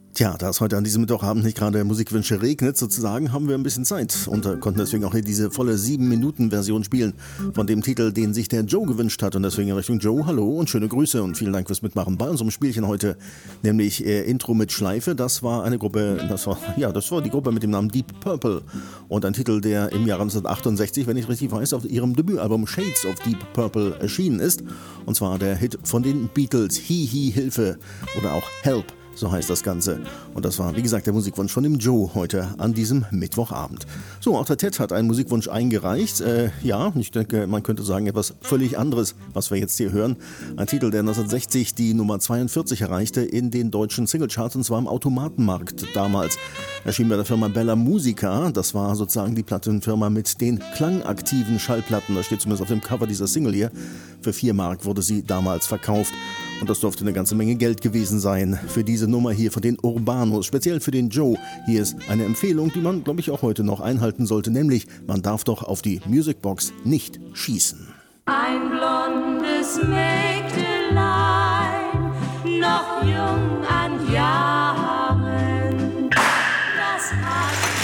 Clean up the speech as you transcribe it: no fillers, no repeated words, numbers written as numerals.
Tja, da es heute an diesem Mittwochabend nicht gerade Musikwünsche regnet, sozusagen, haben wir ein bisschen Zeit und konnten deswegen auch hier diese volle 7-Minuten-Version spielen von dem Titel, den sich der Joe gewünscht hat. Und deswegen in Richtung Joe, hallo und schöne Grüße und vielen Dank fürs Mitmachen bei unserem Spielchen heute, nämlich Intro mit Schleife. Das war eine Gruppe, das war die Gruppe mit dem Namen Deep Purple und ein Titel, der im Jahre 1968, wenn ich richtig weiß, auf ihrem Debütalbum Shades of Deep Purple erschienen ist. Und zwar der Hit von den Beatles, Hi, Hilfe oder auch Help. So heißt das Ganze. Und das war, wie gesagt, der Musikwunsch von dem Joe heute an diesem Mittwochabend. So, auch der Ted hat einen Musikwunsch eingereicht. Ich denke, man könnte sagen, etwas völlig anderes, was wir jetzt hier hören. Ein Titel, der 1960 die Nummer 42 erreichte in den deutschen Singlecharts, und zwar im Automatenmarkt damals. Erschien bei der Firma Bella Musica. Das war sozusagen die Plattenfirma mit den klangaktiven Schallplatten. Das steht zumindest auf dem Cover dieser Single hier. Für 4 Mark wurde sie damals verkauft. Und das dürfte eine ganze Menge Geld gewesen sein für diese Nummer hier von den Urbanos, speziell für den Joe. Hier ist eine Empfehlung, die man, glaube ich, auch heute noch einhalten sollte, nämlich man darf doch auf die Musicbox nicht schießen. Ein blondes Mägdelein, noch jung